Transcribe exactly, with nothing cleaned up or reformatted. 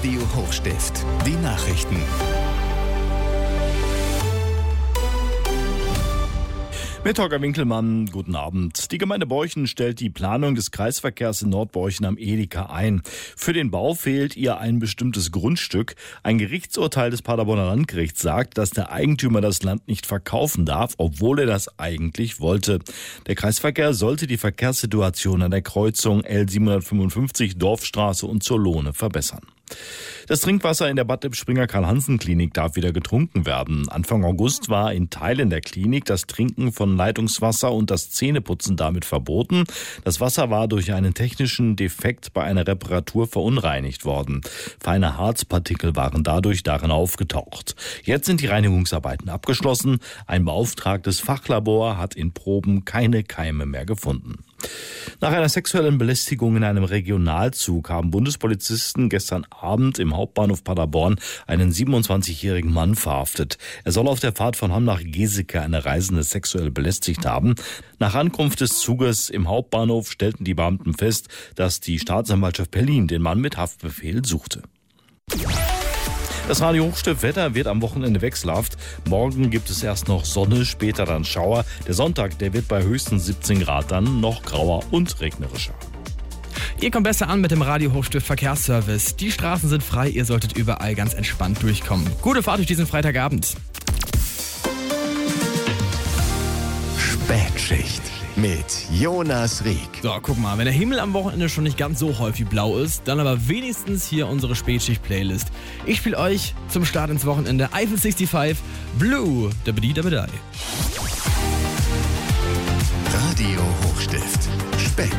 Radio Hochstift. Die Nachrichten. Mit Holger Winkelmann, guten Abend. Die Gemeinde Borchen stellt die Planung des Kreisverkehrs in Nordborchen am Edeka ein. Für den Bau fehlt ihr ein bestimmtes Grundstück. Ein Gerichtsurteil des Paderborner Landgerichts sagt, dass der Eigentümer das Land nicht verkaufen darf, obwohl er das eigentlich wollte. Der Kreisverkehr sollte die Verkehrssituation an der Kreuzung L siebenhundertfünfundfünfzig Dorfstraße und zur Lohne verbessern. Das Trinkwasser in der Bad Lippspringer Karl-Hansen-Klinik darf wieder getrunken werden. Anfang August war in Teilen der Klinik das Trinken von Leitungswasser und das Zähneputzen damit verboten. Das Wasser war durch einen technischen Defekt bei einer Reparatur verunreinigt worden. Feine Harzpartikel waren dadurch darin aufgetaucht. Jetzt sind die Reinigungsarbeiten abgeschlossen. Ein beauftragtes Fachlabor hat in Proben keine Keime mehr gefunden. Nach einer sexuellen Belästigung in einem Regionalzug haben Bundespolizisten gestern Abend im Hauptbahnhof Paderborn einen siebenundzwanzigjährigen Mann verhaftet. Er soll auf der Fahrt von Hamm nach Geseke eine Reisende sexuell belästigt haben. Nach Ankunft des Zuges im Hauptbahnhof stellten die Beamten fest, dass die Staatsanwaltschaft Berlin den Mann mit Haftbefehl suchte. Das Radio Hochstift Wetter wird am Wochenende wechselhaft. Morgen gibt es erst noch Sonne, später dann Schauer. Der Sonntag, der wird bei höchstens siebzehn Grad dann noch grauer und regnerischer. Ihr kommt besser an mit dem Radio Hochstift Verkehrsservice. Die Straßen sind frei, ihr solltet überall ganz entspannt durchkommen. Gute Fahrt durch diesen Freitagabend. Spätschicht mit Jonas Rieck. So, guck mal, wenn der Himmel am Wochenende schon nicht ganz so häufig blau ist, dann aber wenigstens hier unsere Spätschicht-Playlist. Ich spiele euch zum Start ins Wochenende Eiffel fünfundsiebzig, Blue, dabidi dabidi. Radio Hochstift.